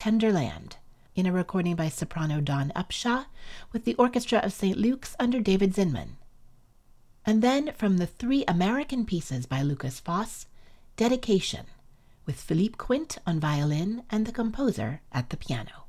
Tender Land, in a recording by soprano Dawn Upshaw with the Orchestra of St. Luke's under David Zinman. And then from the 3 American pieces by Lukas Foss, Dedication, with Philippe Quint on violin and the composer at the piano.